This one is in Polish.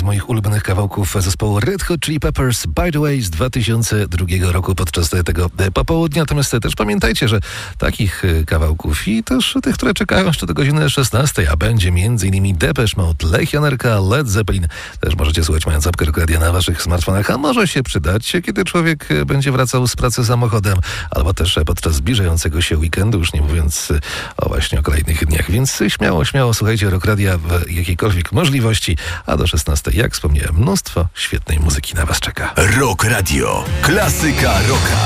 z moich ulubionych kawałków zespołu Red Hot Chili Peppers, By the Way, z 2002 roku podczas tego popołudnia. Natomiast też pamiętajcie, że takich kawałków i też tych, które czekają jeszcze do godziny 16, a będzie m.in. Depeche Mode, Legionerka, Led Zeppelin. Też możecie słuchać mając apkę Rock Radia na waszych smartfonach, a może się przydać, kiedy człowiek będzie wracał z pracy samochodem, albo też podczas zbliżającego się weekendu, już nie mówiąc właśnie o kolejnych dniach. Więc śmiało słuchajcie Rock Radia w jakiejkolwiek możliwości, a do 16, jak wspomniałem, mnóstwo świetnej muzyki na was czeka. Rock Radio. Klasyka rocka.